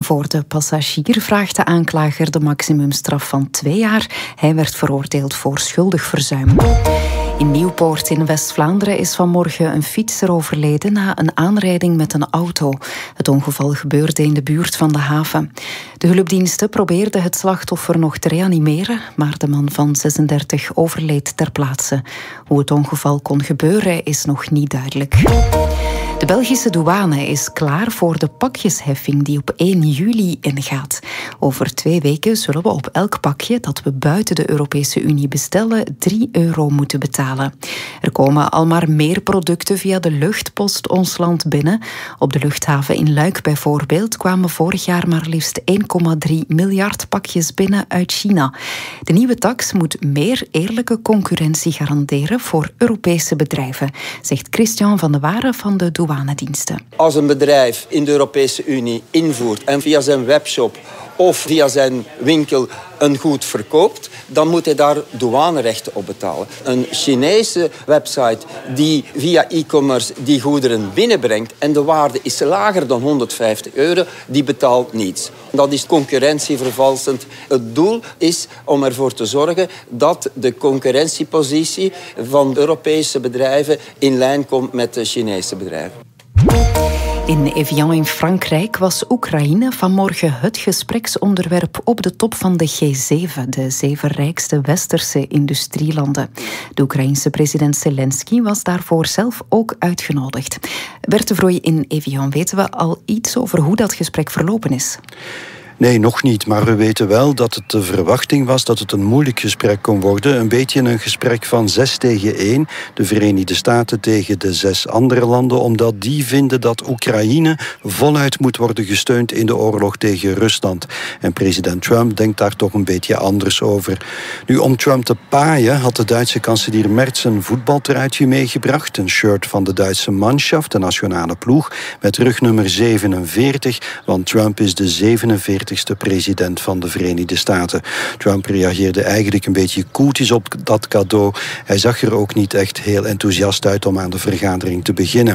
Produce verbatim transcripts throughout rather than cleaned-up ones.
Voor de passagier vraagt de aanklager de maximumstraf van twee jaar. Hij werd veroordeeld voor schuldig verzuim. In Nieuwpoort in West-Vlaanderen is vanmorgen een fietser overleden na een aanrijding met een auto. Het ongeval gebeurde in de buurt van de haven. De hulpdiensten probeerden het slachtoffer nog te reanimeren, maar de man van zesendertig overleed ter plaatse. Hoe het ongeval kon gebeuren is nog niet duidelijk. De Belgische douane is klaar voor de pakjesheffing die op één juli ingaat. Over twee weken zullen we op elk pakje dat we buiten de Europese Unie bestellen drie euro moeten betalen. Er komen al maar meer producten via de luchtpost ons land binnen. Op de luchthaven in Luik bijvoorbeeld kwamen vorig jaar maar liefst één komma drie miljard pakjes binnen uit China. De nieuwe tax moet meer eerlijke concurrentie garanderen voor Europese bedrijven, zegt Christian van de Waren van de douane. Als een bedrijf in de Europese Unie invoert en via zijn webshop of via zijn winkel een goed verkoopt, dan moet hij daar douanerechten op betalen. Een Chinese website die via e-commerce die goederen binnenbrengt en de waarde is lager dan honderdvijftig euro, die betaalt niets. Dat is concurrentievervalsend. Het doel is om ervoor te zorgen dat de concurrentiepositie van Europese bedrijven in lijn komt met de Chinese bedrijven. In Evian in Frankrijk was Oekraïne vanmorgen het gespreksonderwerp op de top van de G zeven, de zeven rijkste westerse industrielanden. De Oekraïense president Zelensky was daarvoor zelf ook uitgenodigd. Bert de Vrooij, in Evian weten we al iets over hoe dat gesprek verlopen is? Nee, nog niet. Maar we weten wel dat het de verwachting was dat het een moeilijk gesprek kon worden. Een beetje een gesprek van zes tegen één. De Verenigde Staten tegen de zes andere landen. Omdat die vinden dat Oekraïne voluit moet worden gesteund in de oorlog tegen Rusland. En president Trump denkt daar toch een beetje anders over. Nu, om Trump te paaien had de Duitse kanselier Merz een voetbaltruitje meegebracht. Een shirt van de Duitse Mannschaft, de nationale ploeg, met rugnummer zevenenveertig. Want Trump is de zevenenveertigste president van de Verenigde Staten. Trump reageerde eigenlijk een beetje koeltjes op dat cadeau. Hij zag er ook niet echt heel enthousiast uit om aan de vergadering te beginnen.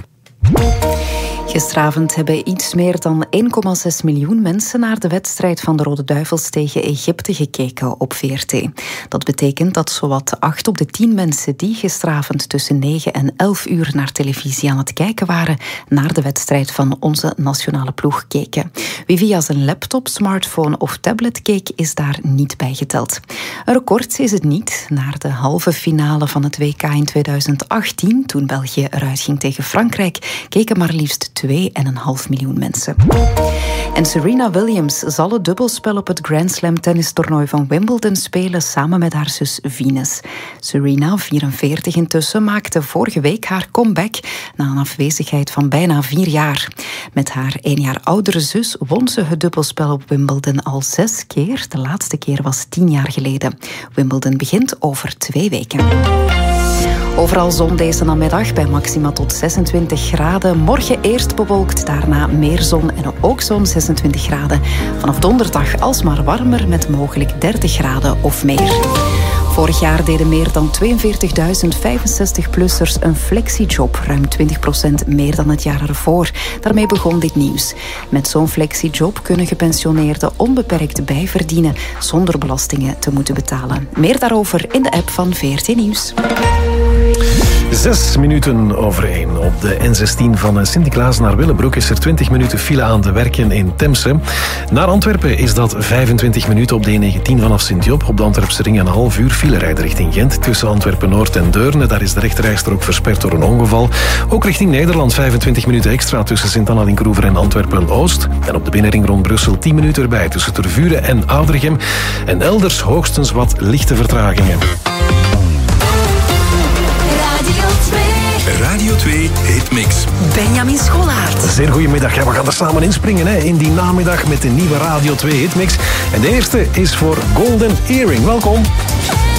Gisteravond hebben iets meer dan één komma zes miljoen mensen naar de wedstrijd van de Rode Duivels tegen Egypte gekeken op V R T. Dat betekent dat zowat acht op de tien mensen die gisteravond tussen negen en elf uur naar televisie aan het kijken waren, naar de wedstrijd van onze nationale ploeg keken. Wie via zijn laptop, smartphone of tablet keek, is daar niet bij geteld. Een record is het niet. Naar de halve finale van het W K in tweeduizend achttien, toen België eruit ging tegen Frankrijk, keken maar liefst twee komma vijf miljoen mensen. En Serena Williams zal het dubbelspel op het Grand Slam tennistoernooi van Wimbledon spelen samen met haar zus Venus. Serena, vierenveertig intussen, maakte vorige week haar comeback na een afwezigheid van bijna vier jaar. Met haar één jaar oudere zus won ze het dubbelspel op Wimbledon al zes keer. De laatste keer was tien jaar geleden. Wimbledon begint over twee weken. Overal zon deze namiddag bij maxima tot zesentwintig graden. Morgen eerst bewolkt, daarna meer zon en ook zo'n zesentwintig graden. Vanaf donderdag alsmaar warmer met mogelijk dertig graden of meer. Vorig jaar deden meer dan tweeënveertigduizend vijfenzestig-plussers een flexiejob, ruim twintig procent meer dan het jaar ervoor. Daarmee begon dit nieuws. Met zo'n flexiejob kunnen gepensioneerden onbeperkt bijverdienen zonder belastingen te moeten betalen. Meer daarover in de app van V R T Nieuws. Zes minuten over één. Op de N zestien van Sint-Niklaas naar Willebroek is er twintig minuten file aan de werken in Temse. Naar Antwerpen is dat vijfentwintig minuten op de N negentien vanaf Sint-Job. Op de Antwerpse ring een half uur file rijden richting Gent. Tussen Antwerpen-Noord en Deurne, daar is de rechterrijstrook versperrt door een ongeval. Ook richting Nederland vijfentwintig minuten extra tussen Sint-Anna-Linkroever en Antwerpen-Oost. En op de binnenring rond Brussel tien minuten erbij tussen Tervuren en Oudregem. En elders hoogstens wat lichte vertragingen. Radio twee Hitmix. Benjamin Scholaert. Zeer goedemiddag. Ja, we gaan er samen inspringen hè, in die namiddag met de nieuwe Radio twee Hitmix. En de eerste is voor Golden Earring. Welkom.